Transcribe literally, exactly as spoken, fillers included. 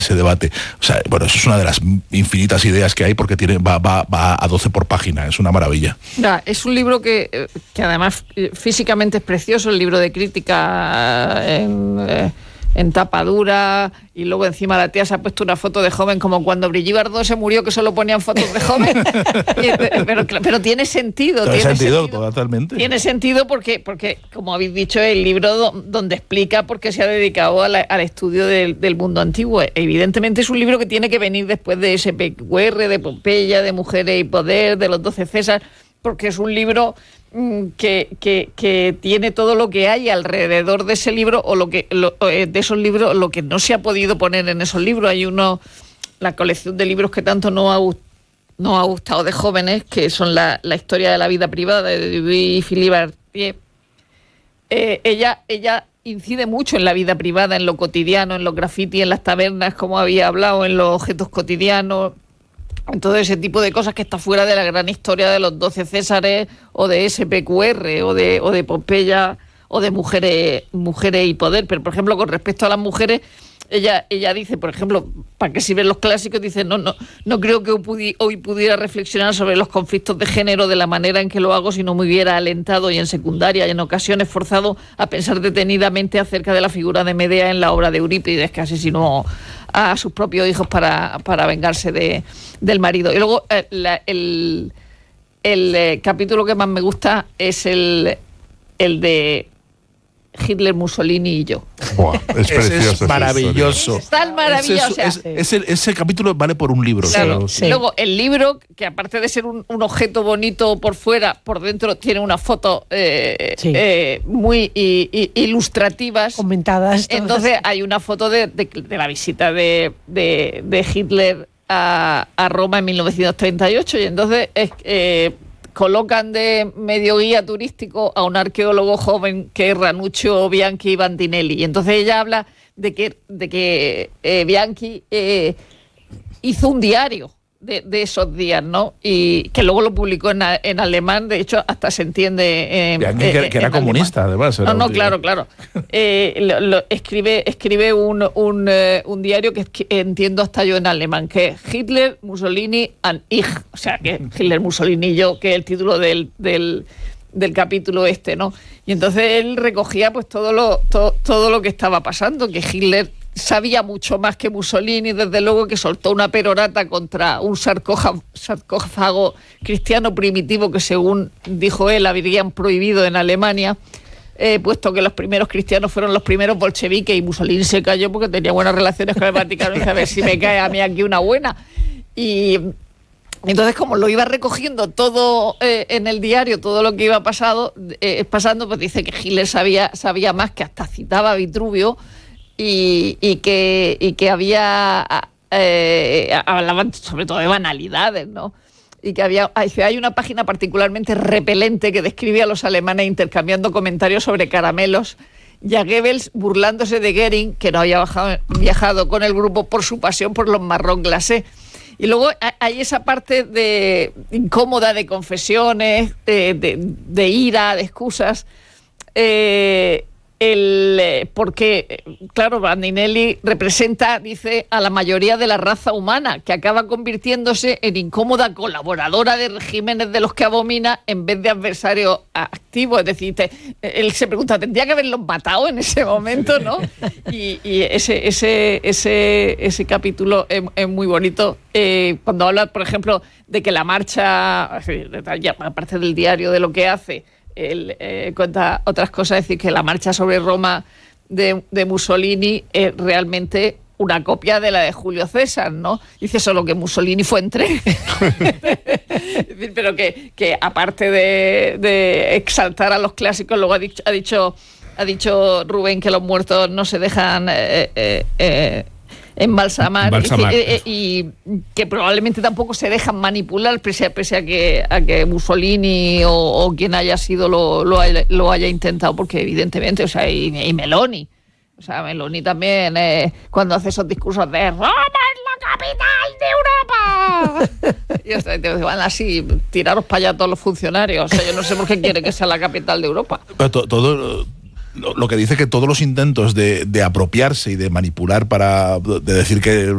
ese debate. O sea, bueno, eso es una de las infinitas ideas que hay porque tiene va, va, va a doce por página, es una maravilla. Ya, es un libro que, que además físicamente es precioso, el libro de crítica en, en tapa dura, y luego encima la tía se ha puesto una foto de joven como cuando Brigitte Bardot se murió, que solo ponían fotos de joven. pero, pero tiene sentido. Tiene, tiene sentido, sentido totalmente. Tiene sentido porque, porque, como habéis dicho, el libro do, donde explica por qué se ha dedicado a la, al estudio del, del mundo antiguo. Evidentemente es un libro que tiene que venir después de S P Q R, de Pompeya, de Mujeres y Poder, de los doce César, porque es un libro Que, que, que tiene todo lo que hay alrededor de ese libro o lo que lo, de esos libros, lo que no se ha podido poner en esos libros. Hay uno, la colección de libros que tanto nos ha, nos ha gustado de jóvenes, que son la, la historia de la vida privada de Dubuis y Philippe Artier. Eh, ella, ella incide mucho en la vida privada, en lo cotidiano, en los grafitis, en las tabernas, como había hablado, en los objetos cotidianos, en todo ese tipo de cosas que está fuera de la gran historia de los doce Césares o de S P Q R o de, o de Pompeya o de mujeres, mujeres y poder. Pero, por ejemplo, con respecto a las mujeres, ella, ella dice, por ejemplo, para que sirven los clásicos, dice, no, no, no creo que hoy, pudi- hoy pudiera reflexionar sobre los conflictos de género de la manera en que lo hago si no me hubiera alentado y en secundaria y en ocasiones forzado a pensar detenidamente acerca de la figura de Medea en la obra de Eurípides, que asesinó a sus propios hijos para, para vengarse de, del marido. Y luego eh, la, el, el eh, capítulo que más me gusta es el, el de Hitler, Mussolini y yo. Buah, es precioso, es maravilloso. Es tan maravilloso. Es, o sea, es, es el, ese capítulo vale por un libro. Claro, sí. Luego, el libro, que aparte de ser un, un objeto bonito por fuera, por dentro tiene unas fotos eh, Sí. eh, muy i, i, ilustrativas. Comentadas. todas. Entonces, hay una foto de, de, de la visita de, de, de Hitler a, a Roma en mil novecientos treinta y ocho, y entonces es, eh, colocan de medio guía turístico a un arqueólogo joven que es Ranuccio Bianchi Bandinelli. Y entonces ella habla de que, de que eh, Bianchi eh, hizo un diario de, de esos días, ¿no? Y que luego lo publicó en, en alemán, de hecho hasta se entiende... En, Bianchi, que, que era comunista, alemán. además. Era No, no, un claro, claro. Eh, lo, lo, escribe escribe un, un, uh, un diario que, que entiendo hasta yo en alemán, que es Hitler, Mussolini and ich. O sea, que Hitler, Mussolini y yo, que es el título del, del, del capítulo este, ¿no? Y entonces él recogía pues todo lo, to, todo lo que estaba pasando, que Hitler sabía mucho más que Mussolini, desde luego, que soltó una perorata contra un sarcófago, sarcófago cristiano primitivo que, según dijo él, habrían prohibido en Alemania, eh, puesto que los primeros cristianos fueron los primeros bolcheviques, y Mussolini se cayó porque tenía buenas relaciones con el Vaticano y dice, a ver si me cae a mí aquí una buena. Y entonces, como lo iba recogiendo todo eh, en el diario, todo lo que iba pasado, eh, pasando, pues dice que Hitler sabía, sabía más, que hasta citaba a Vitruvio, y, y, que, y que había, eh, hablaban sobre todo de banalidades, ¿no? Y que había, hay una página particularmente repelente que describe a los alemanes intercambiando comentarios sobre caramelos, y a Goebbels burlándose de Goering, que no había bajado, viajado con el grupo por su pasión por los marrón glacé. Y luego hay esa parte de incómoda de confesiones, de, de, de ira, de excusas, eh, el, porque, claro, Bandinelli representa, dice, a la mayoría de la raza humana, que acaba convirtiéndose en incómoda colaboradora de regímenes de los que abomina en vez de adversario activo. Es decir, te, él se pregunta, ¿tendría que haberlos matado en ese momento, no? Y, y ese, ese, ese, ese capítulo es, es muy bonito. Eh, cuando habla, por ejemplo, de que la marcha, ya, aparte del diario, de lo que hace, él eh, cuenta otras cosas, es decir, que la marcha sobre Roma de, de Mussolini es realmente una copia de la de Julio César, ¿no? Dice solo que Mussolini fue en tren. Pero que, que aparte de, de exaltar a los clásicos, luego ha dicho, ha dicho, ha dicho Rubén que los muertos no se dejan eh, eh, eh, embalsamar, Embalsamar. Y, y, y que probablemente tampoco se dejan manipular, pese a, pese a que a que Mussolini o, o quien haya sido lo, lo, haya, lo haya intentado, porque evidentemente, o sea, y, y Meloni, o sea, Meloni también, eh, cuando hace esos discursos de Roma es la capital de Europa, y hasta, te van así, tiraros para allá todos los funcionarios. O sea, yo no sé por qué quiere que sea la capital de Europa. Pero to, todo lo, lo que dice que todos los intentos de, de apropiarse y de manipular para de decir que